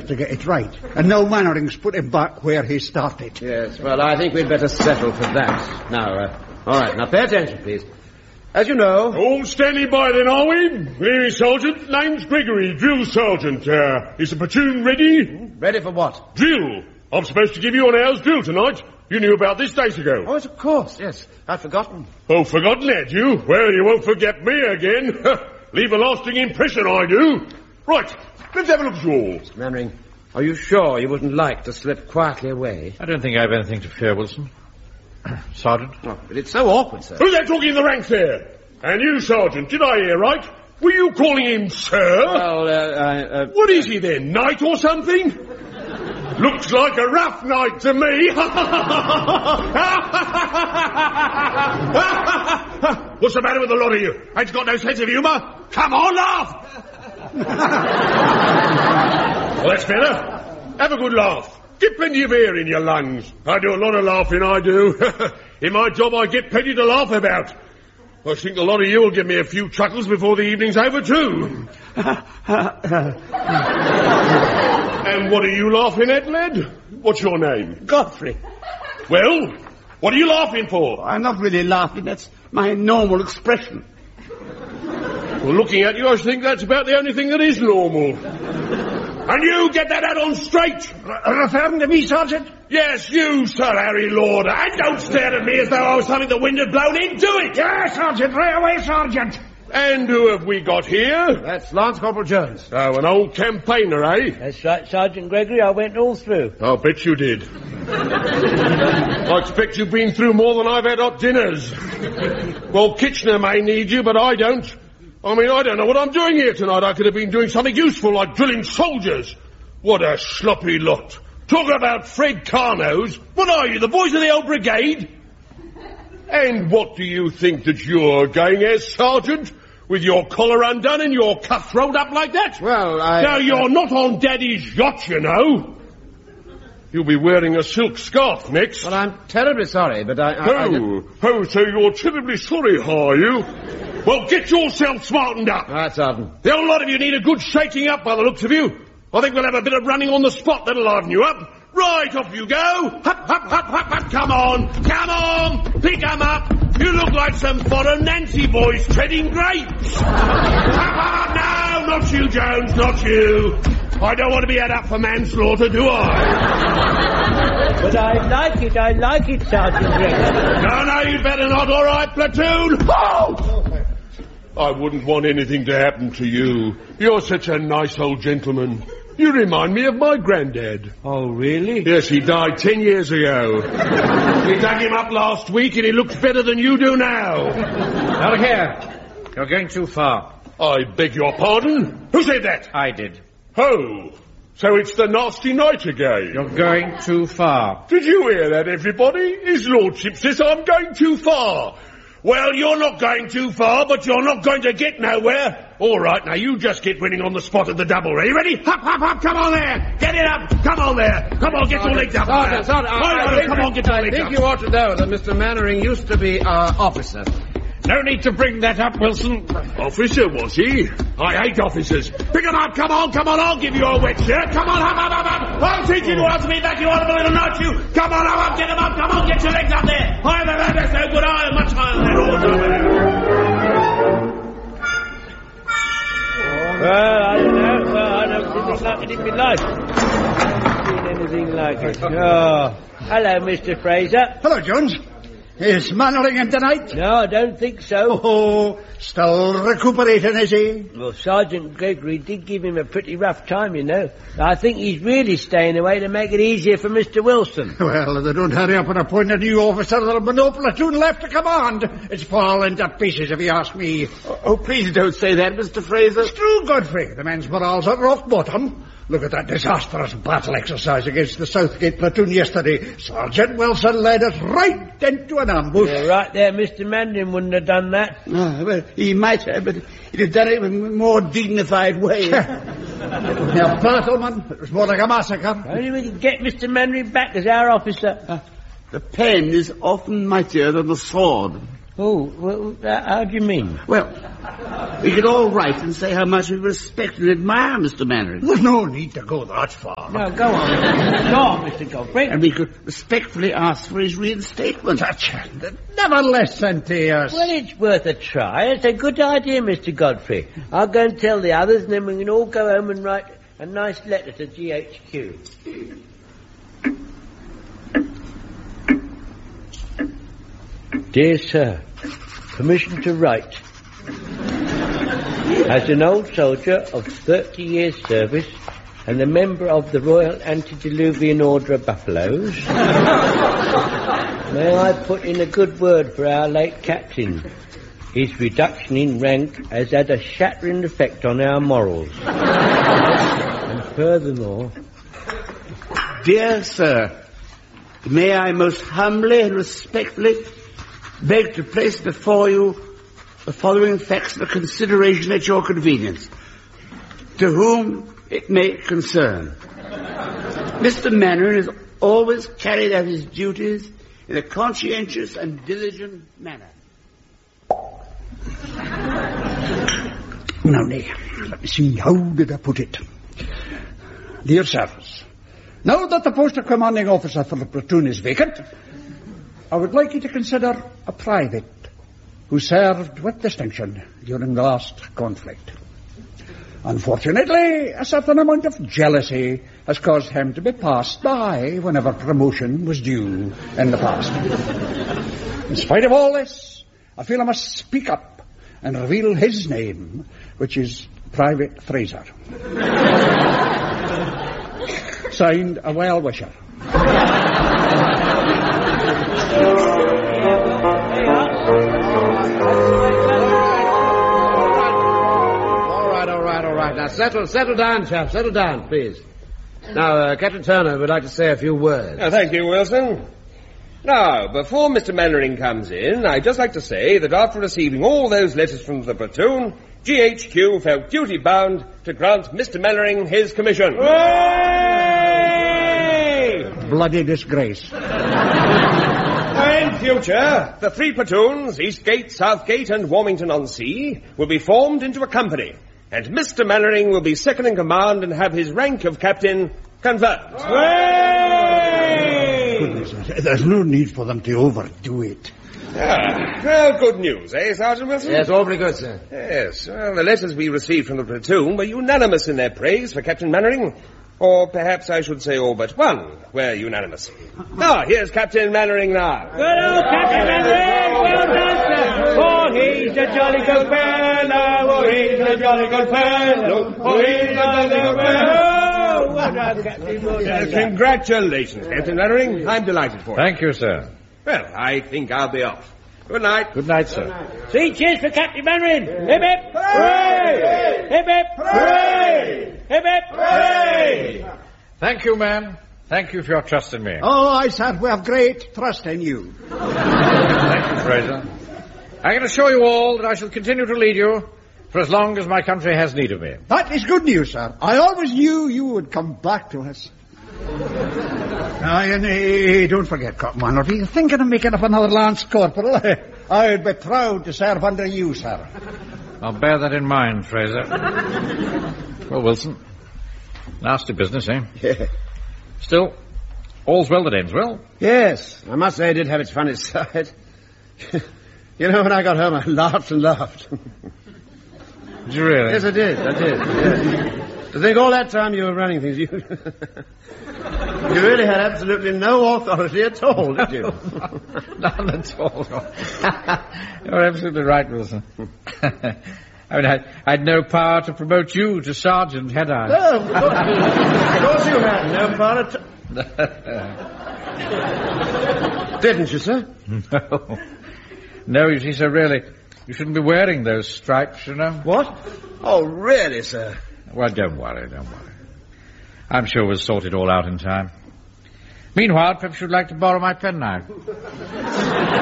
to get it right. And now Mannering's put him back where he started. Yes, well, I think we'd better settle for that. Now, all right, now pay attention, please. As you know... All standing by then, are we? Here, Sergeant. Name's Gregory, drill sergeant. Is the platoon ready? Ready for what? Drill. I'm supposed to give you an hour's drill tonight. You knew about this days ago. Oh, yes, of course, yes. I'd forgotten. Oh, forgotten, had you? Well, you won't forget me again. Leave a lasting impression, I do. Right, let's have a look at you all. Mr. Mannering, are you sure you wouldn't like to slip quietly away? I don't think I have anything to fear, Wilson. Sergeant? Oh, but it's so awkward, sir. Who's that talking in the ranks there? And you, Sergeant, did I hear right? Were you calling him sir? Well, What is he then, knight or something? Looks like a rough night to me. What's the matter with the lot of you? Ain't you got no sense of humour? Come on, laugh! Well, that's better. Have a good laugh. Get plenty of air in your lungs. I do a lot of laughing, I do. In my job, I get plenty to laugh about. I think a lot of you will give me a few chuckles before the evening's over, too. And what are you laughing at, lad? What's your name? Godfrey. Well, what are you laughing for? I'm not really laughing. That's my normal expression. Well, looking at you, I think that's about the only thing that is normal. And you, get that out on straight. Referring to me, Sergeant? Yes, you, Sir Harry Lauder. And don't stare at me as though I was something the wind had blown into it. Yes, Sergeant. Right away, Sergeant. And who have we got here? That's Lance Corporal Jones. Oh, an old campaigner, eh? That's right, Sergeant Gregory. I went all through. I'll bet you did. I expect you've been through more than I've had hot dinners. Well, Kitchener may need you, but I don't. I mean, I don't know what I'm doing here tonight. I could have been doing something useful, like drilling soldiers. What a sloppy lot. Talk about Fred Carnos. What are you, the boys of the old brigade? And what do you think that you're going as, Sergeant? With your collar undone and your cuffs rolled up like that? Well, Now, you're not on Daddy's yacht, you know. You'll be wearing a silk scarf next. Well, I'm terribly sorry, but Oh, so you're terribly sorry, are you? Well, get yourself smartened up. All right, Sergeant. The whole lot of you need a good shaking up by the looks of you. I think we'll have a bit of running on the spot that'll liven you up. Right, off you go. Hop, hop, hop, hop, hop. Come on. Pick 'em up. You look like some foreign Nancy boys treading grapes. Hop, no, not you, Jones, not you. I don't want to be had up for manslaughter, do I? But I like it, Sergeant Gregory. No, you'd better not. All right, platoon. Oh! I wouldn't want anything to happen to you. You're such a nice old gentleman. You remind me of my granddad. Oh, really? Yes, he died 10 years ago. We dug him up last week and he looks better than you do now. Now look here. You're going too far. I beg your pardon? Who said that? I did. Oh, so it's the nasty night again. You're going too far. Did you hear that, everybody? His lordship says I'm going too far. Well, you're not going too far, but you're not going to get nowhere. All right, now you just get winning on the spot at the double. Are you ready? Hop, hop, hop, come on there. Get it up. Come on there. Come on, get your legs up. Sergeant, Come on, get your legs up. I think you ought to know that Mr. Mannering used to be our officer. No need to bring that up, Wilson. Officer, was he? I hate officers. Pick him up, come on, I'll give you a wet shirt. Come on, up. I'll teach you to answer me back, you honourable little nut, you. Come on, up, get him up, come on, get your legs up there. Higher than that, that's no good, higher, much higher than that, all the time. Well, I don't know. I don't think like it in my life. I haven't seen anything like it. Oh. Hello, Mr. Fraser. Hello, Jones. Is Mannering in tonight? No, I don't think so. Oh, still recuperating, is he? Well, Sergeant Gregory did give him a pretty rough time, you know. I think he's really staying away to make it easier for Mr. Wilson. Well, if they don't hurry up and appoint a new officer, there'll be no platoon left to command. It's falling to pieces, if you ask me. Oh, please don't say that, Mr. Fraser. It's true, Godfrey. The man's morale's at rock bottom. Look at that disastrous battle exercise against the Southgate platoon yesterday. Sergeant Wilson led us right into an ambush. Yeah, right there, Mr. Mannering wouldn't have done that. Well, he might have, but he'd have done it in a more dignified way. Now, Bartleman, it was more like a massacre. Only we can get Mr. Mannering back as our officer. The pen is often mightier than the sword. Oh, well, how do you mean? Well, we could all write and say how much we respect and admire Mr. Mannering. There's no need to go that far. No, go on. Go on, Mr. Godfrey. And we could respectfully ask for his reinstatement. Never listen to us. Well, it's worth a try. It's a good idea, Mr. Godfrey. I'll go and tell the others, and then we can all go home and write a nice letter to GHQ. Dear Sir, permission to write. As an old soldier of 30 years' service and a member of the Royal Antediluvian Order of Buffaloes, may I put in a good word for our late captain. His reduction in rank has had a shattering effect on our morals. And furthermore... Dear Sir, may I most humbly and respectfully beg to place before you the following facts for consideration at your convenience, to whom it may concern. Mr. Mannering has always carried out his duties in a conscientious and diligent manner. Now, let me see, how did I put it? Dear sirs, now that the post of commanding officer for the platoon is vacant, I would like you to consider a private who served with distinction during the last conflict. Unfortunately, a certain amount of jealousy has caused him to be passed by whenever promotion was due in the past. In spite of all this, I feel I must speak up and reveal his name, which is Private Fraser. Signed, a well-wisher. All right. Now, settle down, chap. Settle down, please. Now, Captain Turner would like to say a few words. Thank you, Wilson. Now, before Mr. Mannering comes in, I'd just like to say that after receiving all those letters from the platoon, GHQ felt duty-bound to grant Mr. Mannering his commission. Hooray! Bloody disgrace. In future, the 3 platoons, Eastgate, Southgate, and Warmington-on-Sea, will be formed into a company, and Mr. Mannering will be second in command and have his rank of captain conferred. Goodness, there's no need for them to overdo it. Well, good news, eh, Sergeant Wilson? Yes, awfully good, sir. Yes, well, the letters we received from the platoon were unanimous in their praise for Captain Mannering. Or perhaps I should say all but one were unanimous. Now, here's Captain Mannering now. Well, Captain Mannering, well done, sir. For he's a jolly good fellow, for he's a jolly good fellow, for he's a jolly good fellow. Well done, Captain, well done, sir. Congratulations, Captain Mannering. I'm delighted for you. Thank you, sir. Well, I think I'll be off. Good night. Good night, sir. 3 cheers for Captain Mannering. Hip hip. Hooray! Hip hip. Hooray! Hip hip. Hooray! Thank you, man. Thank you for your trust in me. Oh, I said we have great trust in you. Thank you, Fraser. I can assure you all that I shall continue to lead you for as long as my country has need of me. That is good news, sir. I always knew you would come back to us. Now, don't forget, Cotton, if you're thinking of making up another Lance Corporal, I'd be proud to serve under you, sir. I'll bear that in mind, Fraser. Well, Wilson, nasty business, eh? Yeah. Still, all's well that ends well. Yes, I must say it did have its funny side. You know, when I got home, I laughed and laughed. Did you really? Yes, I did. Yeah. To think all that time you were running things, you really had absolutely no authority at all, did you? None at all. You're absolutely right, Wilson. I mean, I had no power to promote you to sergeant, had I? No, of course you had no power to... Didn't you, sir? No. No, you see, sir, really, you shouldn't be wearing those stripes, you know. What? Oh, really, sir? Well, don't worry. I'm sure we'll sort it all out in time. Meanwhile, perhaps you'd like to borrow my penknife.